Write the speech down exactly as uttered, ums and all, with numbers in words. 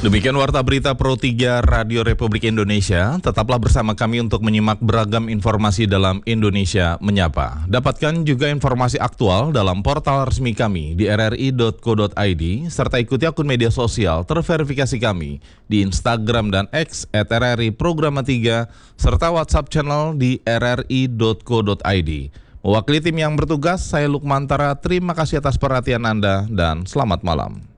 Demikian Warta Berita Pro tiga Radio Republik Indonesia. Tetaplah bersama kami untuk menyimak beragam informasi dalam Indonesia Menyapa. Dapatkan juga informasi aktual dalam portal resmi kami di r r i dot co dot i d serta ikuti akun media sosial terverifikasi kami di Instagram dan X at r r i programa tiga serta WhatsApp channel di r r i dot co dot i d. Mewakili tim yang bertugas, saya Lukmantara. Terima kasih atas perhatian Anda dan selamat malam.